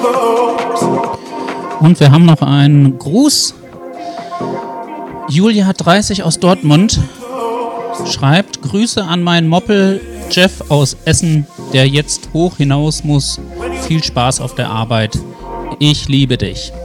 Und wir haben noch einen Gruß. Julia 30 aus Dortmund schreibt: Grüße an meinen Moppel Jeff aus Essen, der jetzt hoch hinaus muss. Viel Spaß auf der Arbeit. Ich liebe dich.